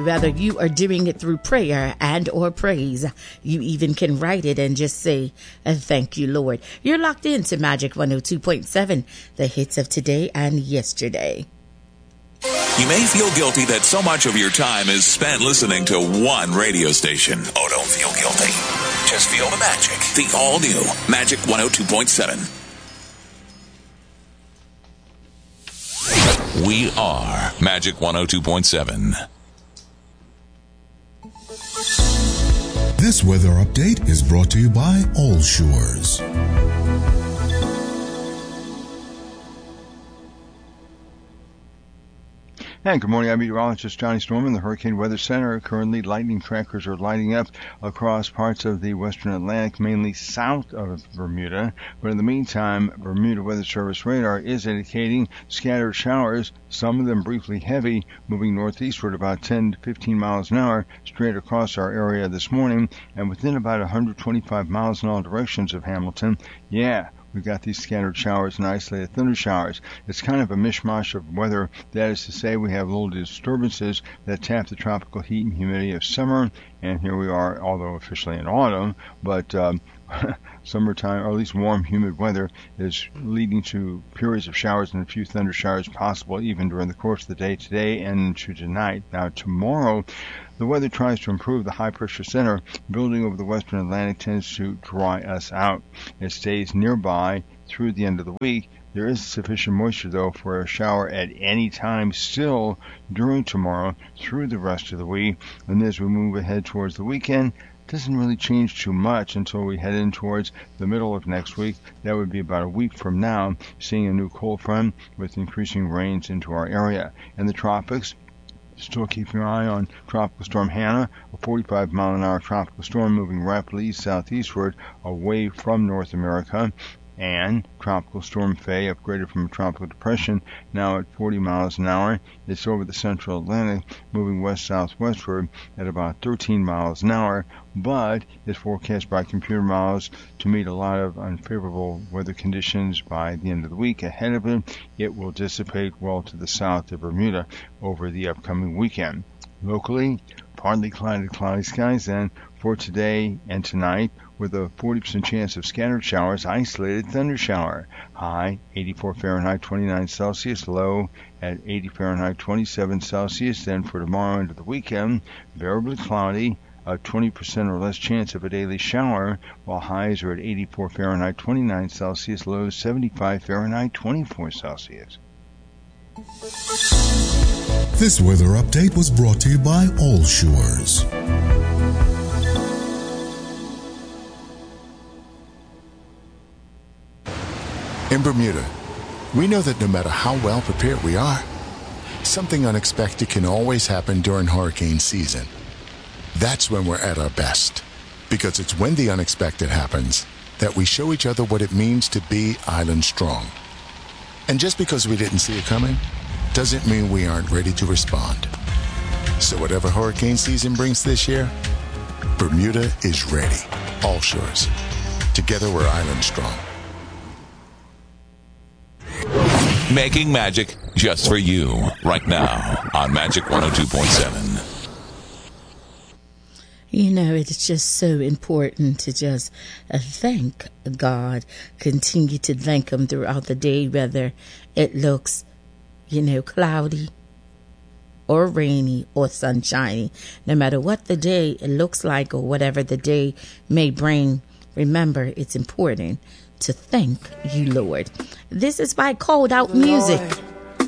whether you are doing it through prayer and or praise, you even can write it and just say, thank you, Lord. You're locked into Magic 102.7, the hits of today and yesterday. You may feel guilty that so much of your time is spent listening to one radio station. Oh, don't feel guilty. Just feel the magic. The all-new Magic 102.7. We are Magic 102.7. This weather update is brought to you by All Shores. And good morning, I'm meteorologist Johnny Storm in the Hurricane Weather Center. Currently, lightning trackers are lighting up across parts of the western Atlantic, mainly south of Bermuda. But in the meantime, Bermuda Weather Service radar is indicating scattered showers, some of them briefly heavy, moving northeastward about 10 to 15 miles an hour straight across our area this morning, and within about 125 miles in all directions of Hamilton. Yeah. We've got these scattered showers and isolated thunder showers. It's kind of a mishmash of weather. That is to say, we have little disturbances that tap the tropical heat and humidity of summer. And here we are, although officially in autumn, but summertime, or at least warm, humid weather is leading to periods of showers and a few thunder showers possible even during the course of the day today and into tonight. Now, tomorrow, the weather tries to improve. The high-pressure center building over the western Atlantic tends to dry us out. It stays nearby through the end of the week. There is sufficient moisture, though, for a shower at any time still during tomorrow through the rest of the week. And as we move ahead towards the weekend, it doesn't really change too much until we head in towards the middle of next week. That would be about a week from now, seeing a new cold front with increasing rains into our area. In the tropics, still keeping an eye on Tropical Storm Hannah, a 45-mile-an-hour tropical storm moving rapidly southeastward away from North America, and Tropical Storm Faye, upgraded from a tropical depression, now at 40 miles an hour. It's over the central Atlantic, moving west-southwestward at about 13 miles an hour, but is forecast by computer models to meet a lot of unfavorable weather conditions by the end of the week. Ahead of it, it will dissipate well to the south of Bermuda over the upcoming weekend. Locally, partly cloudy skies then for today and tonight, with a 40% chance of scattered showers, isolated thunder shower. High 84 Fahrenheit, 29 Celsius. Low at 80 Fahrenheit, 27 Celsius. Then for tomorrow into the weekend, variably cloudy, a 20% or less chance of a daily shower, while highs are at 84 Fahrenheit, 29 Celsius. Lows 75 Fahrenheit, 24 Celsius. This weather update was brought to you by All Shores. In Bermuda, we know that no matter how well prepared we are, something unexpected can always happen during hurricane season. That's when we're at our best, because it's when the unexpected happens that we show each other what it means to be island strong. And just because we didn't see it coming doesn't mean we aren't ready to respond. So whatever hurricane season brings this year, Bermuda is ready. All Shores. Together we're island strong. Making magic just for you right now on Magic 102.7. You know, it's just so important to just thank God. Continue to thank Him throughout the day, whether it looks, cloudy or rainy or sunshiny. No matter what the day it looks like or whatever the day may bring, remember, it's important to thank you, Lord. This is by Cold Out Music.